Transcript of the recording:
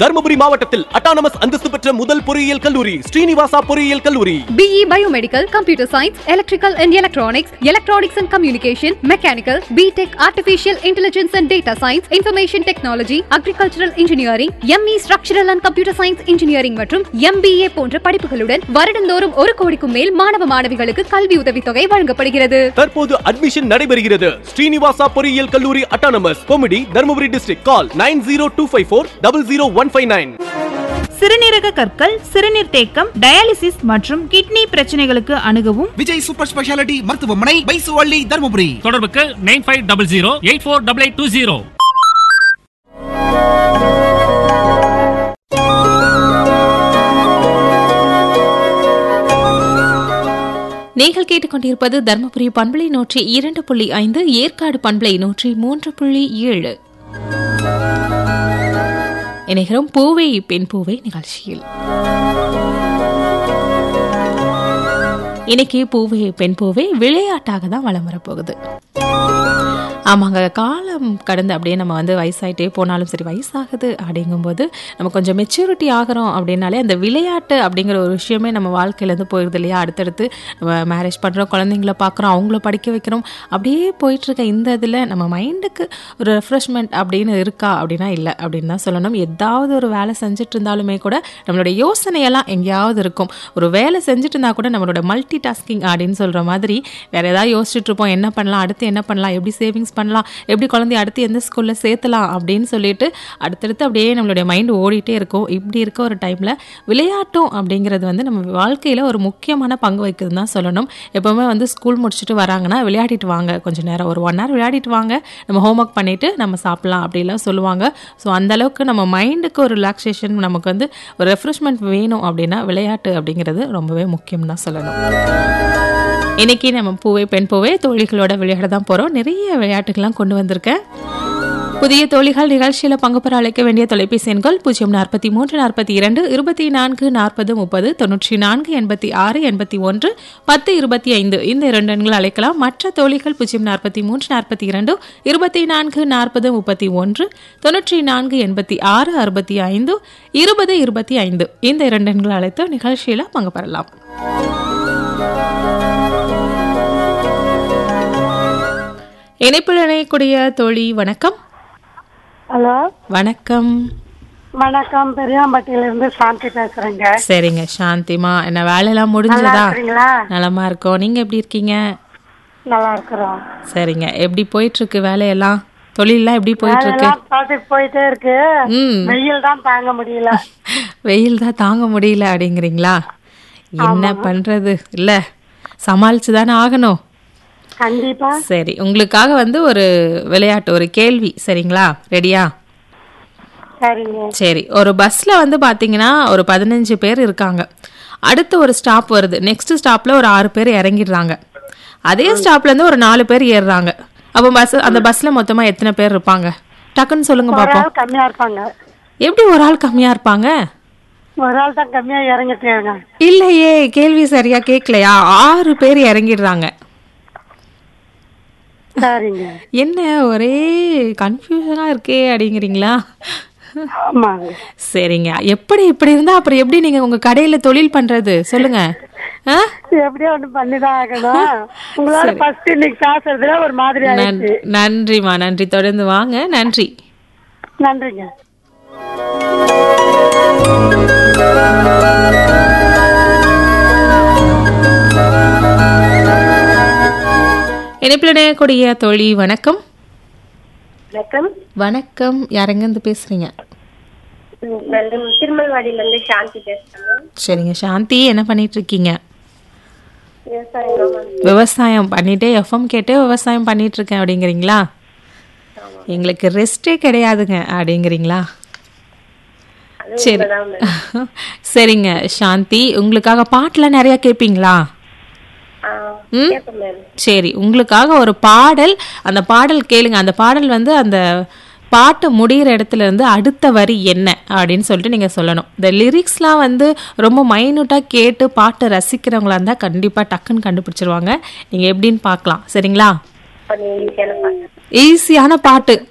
தர்மபுரி மாவட்டத்தில் அட்டானமஸ் அந்தஸ்து பெற்ற முதல் பொறியியல் கல்லூரி ஸ்ரீனிவாசா பொறியியல் கல்லூரி. BE Biomedical, Computer Science, Electrical and Electronics, Electronics and Communication, Mechanical, BTech, Artificial Intelligence and Data Science, Information Technology, Agricultural Engineering, ME Structural and Computer Science Engineering மற்றும் MBA போன்ற படிப்புகளுடன் வருடந்தோறும் 1 கோடிக்கும் மேல் மாணவ மாணவிகளுக்கு கல்வி உதவித்தொகை வழங்கப்படுகிறது. தற்போது அட்மிஷன் நடைபெறுகிறது. ஸ்ரீனிவாசா பொறியியல் கல்லூரி அட்டானமஸ் கொமிடி தர்மபுரி டிஸ்ட்ரிக்ட். கால் 9025400159. சிறுநீரக கற்கள், சிறுநீர் தேக்கம், டயாலிசிஸ் மற்றும் கிட்னி பிரச்சனைகளுக்கு அணுகவும் விஜய் சூப்பர் ஸ்பெஷாலிட்டி மருத்துவமனை, பைசுவள்ளி, தர்மபுரி. தொடர்புக்கு 9500848820. நீங்கள் கேட்டுக்கொண்டிருப்பது தர்மபுரி பண்பலை 102.5, ஏற்காடு பண்பலை 103.7. இணைகிறோம் பூவே பெண் பூவே நிகழ்ச்சியில். இன்னைக்கு பூவே பெண் பூவே விளையாட்டாக தான் வலம் வரப்போகுது. ஆமாங்க, காலம் கடந்து அப்படியே நம்ம வந்து வயசாயிட்டே போனாலும் சரி, வயசாகுது அப்படிங்கும்போது நம்ம கொஞ்சம் மெச்சூரிட்டி ஆகிறோம் அப்படின்னாலே அந்த விளையாட்டு அப்படிங்கிற ஒரு விஷயமே நம்ம வாழ்க்கையிலேருந்து போயிடுது இல்லையா. அடுத்தடுத்து நம்ம மேரேஜ் பண்ணுறோம், குழந்தைங்கள பார்க்குறோம், அவங்கள படிக்க வைக்கிறோம், அப்படியே போயிட்டுருக்க இந்த இதில் நம்ம மைண்டுக்கு ஒரு ரெஃப்ரெஷ்மெண்ட் அப்படின்னு இருக்கா அப்படின்னா இல்லை அப்படின்னு தான் சொல்லணும். ஏதாவது ஒரு வேலை செஞ்சுட்டு இருந்தாலுமே கூட நம்மளுடைய யோசனையெல்லாம் எங்கேயாவது இருக்கும். ஒரு வேலை செஞ்சுட்டு இருந்தால் கூட நம்மளோட மல்டி டாஸ்கிங் அப்படின்னு சொல்கிற மாதிரி வேறு ஏதாவது யோசிச்சுட்டு இருப்போம். என்ன பண்ணலாம், அடுத்து என்ன பண்ணலாம், எப்படி சேவிங்ஸ் பண்ணலாம், எப்படி குழந்தைய அடுத்து எந்த ஸ்கூலில் சேர்த்தலாம் அப்படின்னு சொல்லிட்டு அடுத்தடுத்து அப்படியே நம்மளுடைய மைண்டு ஓடிட்டே இருக்கும். இப்படி இருக்க ஒரு டைமில் விளையாட்டும் அப்படிங்கிறது வந்து நம்ம வாழ்க்கையில் ஒரு முக்கியமான பங்கு வைக்குதுன்னு தான் சொல்லணும். எப்போவுமே வந்து ஸ்கூல் முடிச்சுட்டு வராங்கன்னா விளையாடிட்டு வாங்க, கொஞ்சம் நேரம் ஒரு 1 hour விளையாடிட்டு வாங்க, நம்ம ஹோம் ஒர்க் பண்ணிவிட்டு நம்ம சாப்பிட்லாம் அப்படிலாம் சொல்லுவாங்க. ஸோ அந்தளவுக்கு நம்ம மைண்டுக்கு ஒரு ரிலாக்ஸேஷன், நமக்கு வந்து ஒரு ரெஃப்ரெஷ்மெண்ட் வேணும் அப்படின்னா விளையாட்டு அப்படிங்கிறது ரொம்பவே முக்கியம் தான் சொல்லணும். இன்னைக்கு நம்ம பூவே பெண் பூவே தோழிகளோட விளையாட தான் போகிறோம். நிறைய விளையாட்டுகள்லாம் கொண்டு வந்திருக்கேன். புதிய தோழிகள் நிகழ்ச்சியில் பங்கு பெற அழைக்க வேண்டிய தொலைபேசி எண்கள் 043 42 24 40 30 94 86 81 10 25. இந்த 2 எண்கள் அழைக்கலாம். மற்ற தோழிகள் 043 42 24 40 31 94 86 65 20 25. இந்த 2 எண்கள் அழைத்து நிகழ்ச்சியில் பங்கு பெறலாம். இணைப்பில் இணையக்கூடிய தோழி வணக்கம். ஹலோ, வணக்கம். வணக்கம், பெரியாம்பட்டியிலிருந்து சாந்தி பேசுறேங்க. சரிங்க சாந்திமா, என்ன வேலையெல்லாம் முடிஞ்சதா? நலமா இருக்கோம். நீங்க எப்படி இருக்கீங்க? நல்லா இருக்கிறோம். சரிங்க, எப்படி போயிட்டு இருக்கு வேலையெல்லாம், தொழிலெல்லாம் எப்படி போயிட்டு இருக்கு? போயிட்டே இருக்கு. வெயில் தான் தாங்க முடியல. வெயில் தான் தாங்க முடியல அப்படிங்கிறீங்களா? என்ன பண்றது, இல்ல சமாளிச்சு தானே ஆகணும். கண்டிப்பா. சரி, உங்களுக்காக வந்து ஒரு விளையாட்டு, ஒரு கேள்வி, சரிங்களா? ரெடியா? சரிங்க. சரி, ஒரு பஸ்ல வந்து பாத்தீங்கன்னா ஒரு 15 பேர் இருக்காங்க. அடுத்து ஒரு ஸ்டாப் வருது. நெக்ஸ்ட் ஸ்டாப்ல ஒரு 6 பேர் இறங்கிடுறாங்க. அதே ஸ்டாப்ல இருந்து ஒரு 4 பேர் ஏறுறாங்க. அப்போ அந்த பஸ்ல மொத்தமா எத்தனை பேர் இருப்பாங்க? டக்குன்னு சொல்லுங்க பாப்போம். கம்மியா இருப்பாங்க. எப்படி ஒரு ஆள் கம்மியா இருப்பாங்க? ஒரு ஆள் தான் கம்மியா இறங்கிட்டாங்க. இல்லையே, கேள்வி சரியா கேட்கலையா? 6 பேர் இறங்கிடுறாங்க. சரிங்க. என்ன ஒரே கன்ஃபியூஷனா இருக்கே அப்படிங்கிறீங்களா? சரிங்க, எப்படி இப்படி இருந்தா அப்புறம் எப்படி நீங்க உங்க கடையில தொழில் பண்றது சொல்லுங்க. எப்படியோ ஒண்ணு பண்ணிதான் ஆகணும். உங்களோட ஃபர்ஸ்ட் இன்னைக்கு பேசுறதுல ஒரு மாதிரி ஆயிடுச்சு. நன்றிமா, நன்றி. தொடர்ந்து வாங்க. நன்றி. நன்றிங்க. இணைப்பில் இணையக்கூடிய தோழி வணக்கம். வணக்கம். வணக்கம், யாரெங்க இருந்து பேசுறீங்க? திருமல்வாடியில இருந்து சாந்தி பேசுறேன். சரிங்க சாந்தி, என்ன பண்ணிட்டு இருக்கீங்க? விவசாயம் பண்ணிட்டே எஃப்எம் கேட்டே விவசாயம் பண்ணிட்டு இருக்கேன் அப்படிங்கிறீங்களா? எங்களுக்கு ரெஸ்டே கிடையாதுங்க அப்படிங்கிறீங்களா? சரி, சரிங்க சாந்தி, உங்களுக்காக பாட்டுலாம் நிறைய கேட்பீங்களா? சரி, உங்களுக்காக ஒரு பாடல், அந்த பாடல் கேளுங்க. அந்த பாடல் வந்து அந்த பாட்டு முடிகிற இடத்துல இருந்து அடுத்த வரி என்ன அப்படின்னு சொல்லிட்டு நீங்கள் சொல்லணும். இந்த லிரிக்ஸ்லாம் வந்து ரொம்ப மைனூட்டாக கேட்டு பாட்டை ரசிக்கிறவங்களா இருந்தால் கண்டிப்பாக டக்குன்னு கண்டுபிடிச்சிருவாங்க. நீங்கள் எப்படின்னு பார்க்கலாம், சரிங்களா? ஈஸியான பாட்டு.